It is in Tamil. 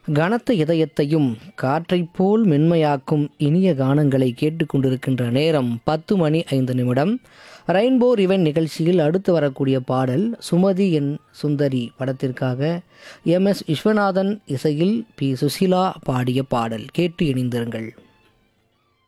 கனத்த இதயத்தையும் காற்றைப் போல் மென்மையாக்கும் இனிய கானங்களை கேட்டுக்கொண்டிருக்கின்ற நேரம் 10 மணி 5 நிமிடம். ரெயின்போ ரிவன் நிகழ்ச்சியில் அடுத்து வரக்கூடிய பாடல் சுமதி என் சுந்தரி படத்திற்காக MS விஸ்வநாதன் இசையில் P. சுசீலா பாடிய பாடல். கேட்டு இணைந்திருங்கள்.